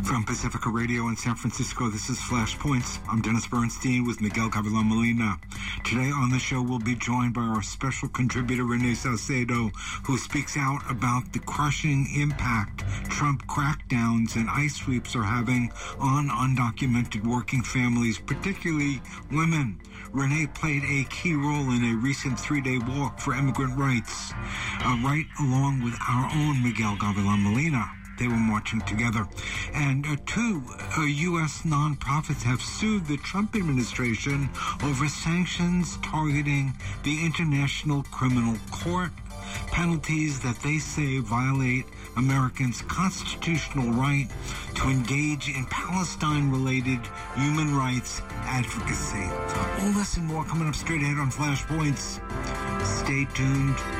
From Pacifica Radio in San Francisco, this is Flashpoints. I'm Dennis Bernstein with Miguel Gavilan Molina. Today on the show, we'll be joined by our special contributor, Renee Salcedo, who speaks out about the crushing impact Trump crackdowns and ICE sweeps are having on undocumented working families, particularly women. Renee played a key role in a recent 3-day walk for immigrant rights, right along with our own Miguel Gavilan Molina. They were marching together. And two U.S. nonprofits have sued the Trump administration over sanctions targeting the International Criminal Court, penalties that they say violate Americans' constitutional right to engage in Palestine-related human rights advocacy. All this and more coming up straight ahead on Flashpoints. Stay tuned.